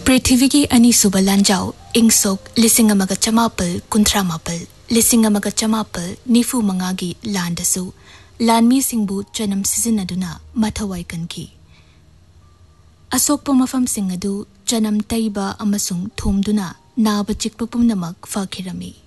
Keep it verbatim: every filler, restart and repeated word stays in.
पृथ्वी की अनीसुब लांजाव इंगसोक लिसिंग अमगा चमापल कुंथ्रा मापल लिसिंग अमगा चमापल निफु मंगागी लांडसु लानमी सिंबु चनम सिजिनदुना मथवाई कनकी असोकप मफम सिंग अदु चनम तैबा अमसुंग थोमदुना नाब चिकप पुमनमक फखिरमी।